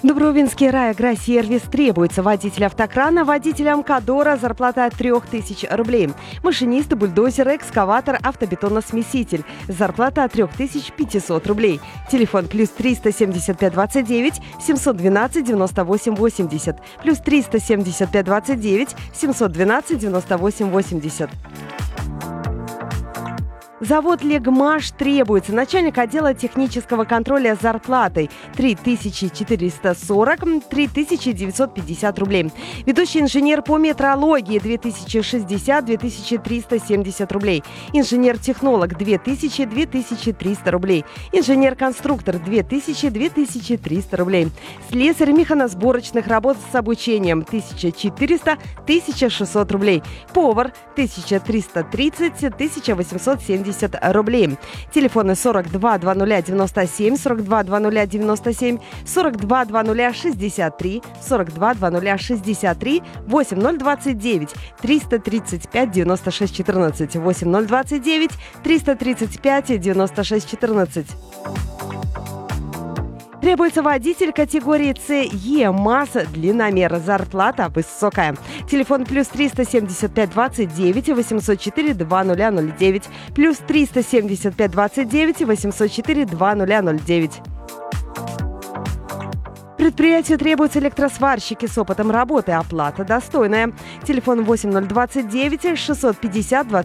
Дубровинский райагросервис требуется водитель автокрана, водитель Амкадора, зарплата от 3000 рублей. Машинист, бульдозер, экскаватор, автобетоносмеситель, зарплата от 3500 рублей. Телефон +375 29 712 98 80, +375 29 712 98 80. Завод «Легмаш» требуется. Начальник отдела технического контроля с зарплатой 3440 3950 рублей. Ведущий инженер по метрологии 2060 2370 рублей. Инженер-технолог 2000 2300 рублей. Инженер-конструктор 2000 2300 рублей. Слесарь механосборочных работ с обучением 1400 1600 рублей. Повар 1330 1870 рублей. Телефоны 42 20 97, 42 20 97, 42 20 63, 42 20 63, 8029 335 96 14, 8029 335 96 14. Требуется водитель категории СЕ, масса, длинномер, зарплата высокая. Телефон +375 29 804 2009, +375 29 804 2009. Предприятию требуются электросварщики с опытом работы. Оплата достойная. Телефон 8029 650 20